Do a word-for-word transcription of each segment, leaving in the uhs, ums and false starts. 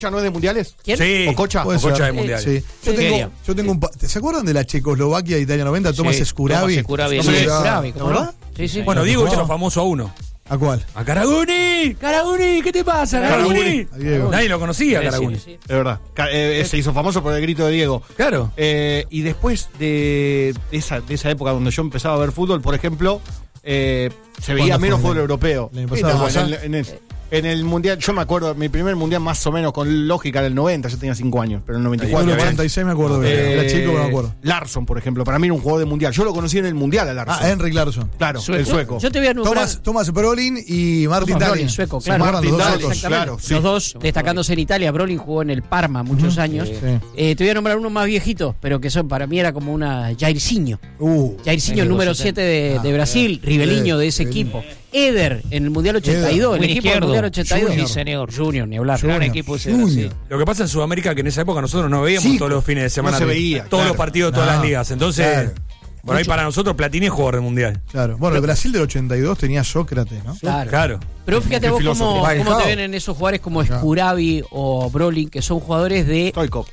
no es de mundiales? ¿Quién? Sí. ¿Ococha? Ococha de mundial. Sí. Yo, tengo, yo tengo un pa- ¿Se acuerdan de la Checoslovaquia de Italia noventa? Tomás Sí, Skurabi. Tomás Skurabi. Sí. Skurabi, ¿cómo no? ¿Verdad? Sí, sí. Bueno, Diego hizo famoso a uno. ¿A cuál? A Karaguni. Karaguni, ¿qué te pasa, Karaguni? A Diego. Nadie lo conocía, Sí, Karaguni. sí, sí. Es verdad. Ca- eh, se hizo famoso por el grito de Diego. Claro. Eh, y después de esa, de esa época donde yo empezaba a ver fútbol, por ejemplo, eh, se veía ¿Cuándo menos fue? fútbol europeo. ¿El año Sí, pasado? no, ¿Pasado? en, el, en, el, en el mundial, yo me acuerdo, mi primer mundial más o menos con lógica era el noventa, yo tenía cinco años, pero en el noventa y cuatro. Bueno, el ochenta y seis me acuerdo bien. Eh, Era chico, pero me acuerdo. Larsson, por ejemplo, para mí era un jugador de mundial. Yo lo conocí en el mundial a Larsson. Ah, Henrik Larsson. Claro, Sueco. el sueco. Yo te voy a nombrar. Thomas, Thomas Brolin y Martin Thomas Dahlin. Brolin, sueco, ¿Se claro. acuerdan? Los dos Martin suecos. Dahlin, claro, sí. Los dos destacándose en Italia. Brolin jugó en el Parma muchos años. Sí. Eh, te voy a nombrar unos más viejitos, pero que son para mí era como una Jairzinho. Uh, Jairzinho, el número siete de, de Brasil, Riveliño de ese Riveliño. equipo. Eder en el Mundial ochenta y dos, el Buen equipo del izquierdo. Mundial ochenta y dos. Junior. Sí, señor. Junior, ni hablar. Gran Junior. equipo ese era, sí. Junior. Lo que pasa en Sudamérica que en esa época nosotros no veíamos Sí, todos los fines de semana. no se veía, Todos claro. los partidos de todas No, las ligas. Entonces, claro. por ahí para nosotros Platini es jugador del mundial. Claro. Bueno, el Brasil del ochenta y dos tenía Sócrates, ¿no? Claro. Claro. Pero fíjate Qué vos filósofo. cómo, cómo te Falcao. ven en esos jugadores como Skurabi o Brolin, que son jugadores de Stoico.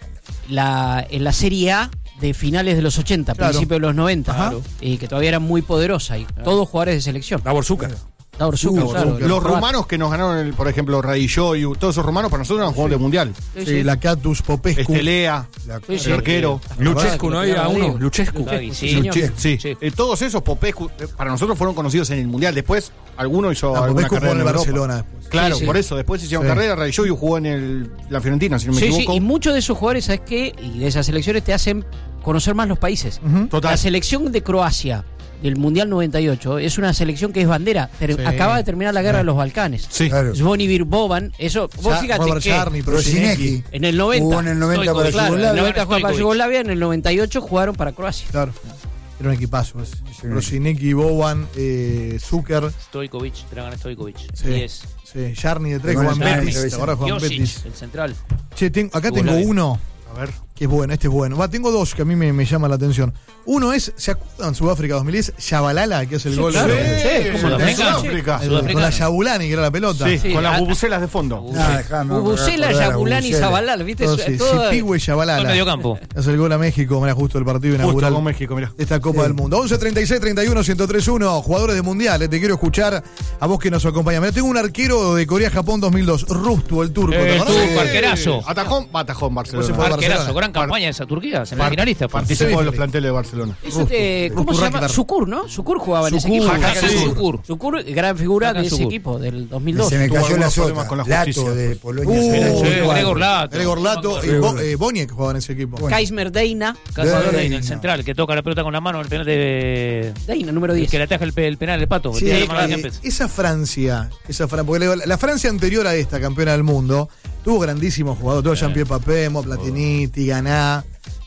la, en la Serie A de finales de los ochenta, Claro. principios de los noventa, Ajá. y que todavía era muy poderosa, y todos jugadores de selección. Davor Zucker. Davor Zucker, Uh, claro, Zucker. Los croata. rumanos que nos ganaron, el, por ejemplo, Radillo, todos esos rumanos para nosotros eran jugadores de mundial. Sí, Sí, sí. Lacatus, Popescu. Estelea, La- Sí, sí. el arquero. Luchescu, ¿no había uno? Diego. Luchescu. Luchescu, Sí, sí. señor. Luche- sí. Sí. Eh, todos esos Popescu eh, para nosotros fueron conocidos en el mundial. Después, alguno hizo Ah, alguna Popescu jugó carrera en el Europa. Barcelona después. Claro, Sí, sí. por eso. Después hicieron Sí. carrera. Radillo jugó en el, la Fiorentina, si no me Sí, sí, equivoco. y muchos de esos jugadores, ¿sabes qué? Y de esas selecciones te hacen conocer más los países. Ujú. Total. La selección de Croacia del Mundial noventa y ocho es una selección que es bandera. Ter- Sí. Acaba de terminar la guerra de los Balcanes. Sí. Claro. Zvonimir Boban, eso, vos Ya, fíjate Robert que Jarni, Prosinecki. Prosinecki. en el noventa, Jugó en el noventa para claro, en el Yugoslavia. noventa jugaron para Stojkovic. Yugoslavia, en el noventa y ocho jugaron para Croacia. Claro. Era un equipazo. ese. Prosinecki, Boban, eh, Zucker. Stojkovic, Dragan Stojkovic. Sí. diez. Sí, Jarni de tres, Con Juan el Jarni, Betis. cabeza. Ahora Juan Josic, Betis. el central. Che, ten- acá tengo Yugoslavia. uno A ver. que es bueno, este es bueno. Va, tengo dos que a mí me, me llaman la atención. Uno es, ¿se acuerdan Sudáfrica dos mil diez? Shabalala, que es el gol. claro. de- Sí, ¿cómo de no? Sudáfrica. el- Sudafricano. con la Yabulani, que era la pelota. Sí, Sí, con a- las bubucelas de fondo. Ah, dejame Ubusela, acordar a Yabulani y Ubusela. Zabalal, ¿viste? Todo, Eso- sí, todo- Sipigüe y Todo Shabalala. el mediocampo. Es el gol a México, mira, justo el partido Justo inaugural con México, mirá. de esta Copa Sí. del Mundo. once treinta y seis treinta y uno ciento tres uno, jugadores de Mundial. eh, Te quiero escuchar a vos que nos acompañás. Mira, tengo un arquero de Corea-Japón dos mil dos, Rustu, el turco. ¿te El acordás? turco, arquerazo. Atajón, va, atajón Después se Barcelona. fue a Arquerazo, Barcelona. gran campaña esa Turquía, semifinalista. fue. Participó de los planteles de Barcelona. Eso te- ¿Cómo Rustu se llama? Rakbar. Sukur, ¿no? Sukur jugaba en ese Sukur, equipo. Hakan sí. Sukur. Sukur, gran figura Hakan de ese Sukur. equipo del dos mil dos. Se me Tuvo cayó la algunos problemas sota. con la Lato justicia. de Polonia. Uh, se me Sí, cayó. Gregor Lato. Gregor Lato y Gregor Bo- Lato. eh, Boniek jugaban en ese equipo. Bueno. Kaismer Deina, Cazador Deina. en el central, que toca la pelota con la mano en el penal de. Deina, número el diez. que le ataja el, pe- el penal del pato. que Sí, tiene la mano claro, de Kempes. esa Francia, esa Fran- porque la, la Francia anterior a esta, campeona del mundo, tuvo grandísimos jugadores, tuvo Jean-Pierre Papin, Mo Platini, Tiganá,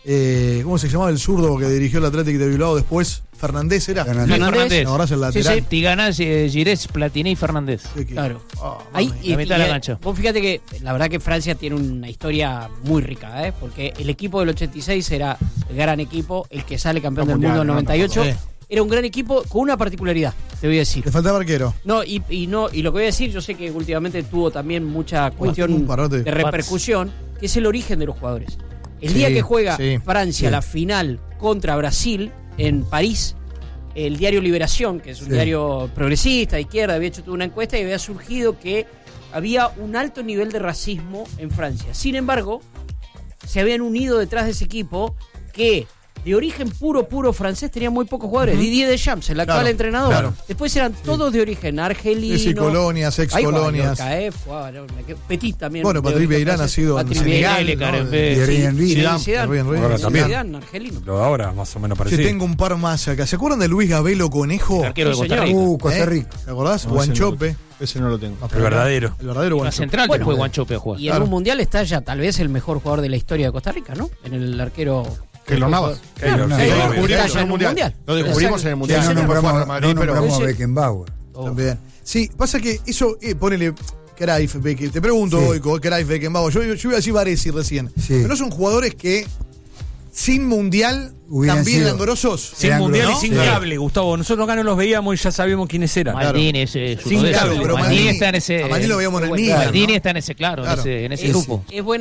eh, ¿cómo se llamaba el zurdo que dirigió el Athletic de Bilbao después? Fernández era. Fernández. Luis Fernández. Fernández. ¿No acordás el Sí, lateral? sí. Tiganá, eh, Girés, Platini y Fernández. Qué equipo. Claro. Ah, Ahí, mami. y- La mitad de la y, cancha. Vos fíjate que la verdad que Francia tiene una historia muy rica, ¿eh? Porque el equipo del ochenta y seis era el gran equipo, el que sale campeón No, del mundial, mundo en no, noventa y ocho. sí. Era un gran equipo con una particularidad, te voy a decir. Le faltaba arquero. No, y, y no, y lo que voy a decir, yo sé que últimamente tuvo también mucha cuestión un parote. de repercusión, que es el origen de los jugadores. El Sí, día que juega sí, Francia sí. la final contra Brasil en París, el diario Liberación, que es un Sí. diario progresista, de izquierda, había hecho toda una encuesta y había surgido que había un alto nivel de racismo en Francia. Sin embargo, se habían unido detrás de ese equipo que de origen puro, puro francés tenía muy pocos jugadores. Didier Deschamps, el actual Claro, entrenador. claro. Después eran todos de origen argelino. Ese colonias, ex Ahí jugaba colonias. Yorcaef, jugaba, ¿no? Petit también. Bueno, de Patrick origen Vieira ha francés. nacido en Patrick Senegal, Vieira, ¿no? Karen, De sí, Henry Henry. sí, Zidane, Zidane, Henry Henry. Ahora también. Zidane, argelino. Lo de ahora, más o menos Che, parecido. tengo un par más acá. ¿Se acuerdan de Luis Gabelo Conejo? El arquero de Sí, Costa señor. Rica. Uh, Costa ¿Eh? Rica. ¿Te acordás? No, ese Guanchope. Ese no lo tengo. El verdadero. El verdadero Una Guanchope. central Bueno, después Guanchope a jugar. Y en Claro. un mundial está ya tal vez el mejor jugador de la historia de Costa Rica, ¿no? En el arquero. Keylor Navas. Claro, Keylor, sí, sí, está obvio. ya en en el un mundial. mundial. Lo descubrimos Exacto. en el Ya mundial. no no fue nombramos, Real Madrid, no pero- nombramos Ese- a Beckenbauer. También. Sí, pasa que eso, eh, ponele. Cruyff, Beck- te pregunto, Sí. Oico, Cruyff, Beckenbauer. Yo, yo iba a decir Varesi recién. Sí. Pero no son jugadores que sin mundial, Hubieran también sido. eran grosos. Sin Eran mundial y grosos. sin Sí. cable, Gustavo. Nosotros acá no los veíamos y ya sabíamos quiénes eran. Maldini ese es uno Sin de esos. cable, pero Maldini Maldini- está en ese. a Maldini lo veíamos en el Milan, Maldini ¿no? está en ese, claro, Claro. en ese, en ese Es, grupo. es buena